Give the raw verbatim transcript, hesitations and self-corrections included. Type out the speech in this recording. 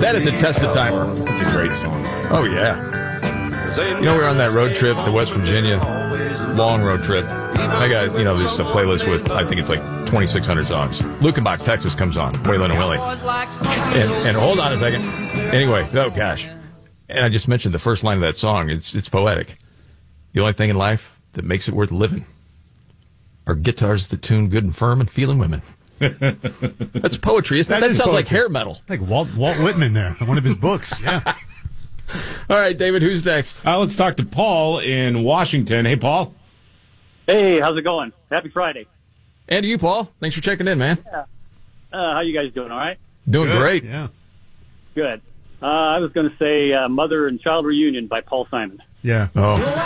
That is a tested timer. That's a great song. Oh, yeah. You know, we were on that road trip to West Virginia, long road trip. I got, you know, there's a playlist with, I think it's like twenty-six hundred songs. Lukenbach, Texas comes on, Waylon and Willie. And, and hold on a second. Anyway, oh gosh. And I just mentioned the first line of that song. It's it's poetic. The only thing in life that makes it worth living are guitars that tune good and firm and feeling women. That's poetry, isn't it? That, that sounds poetry. Like hair metal. Like Walt, Walt Whitman there, one of his books, yeah. All right, David, who's next? Uh, let's talk to Paul in Washington. Hey, Paul. Hey, how's it going? Happy Friday. And to you, Paul. Thanks for checking in, man. Yeah. Uh, how you guys doing, all right? Doing Good. Great. Yeah. Good. Uh, I was going to say uh, Mother and Child Reunion by Paul Simon. Yeah. Oh.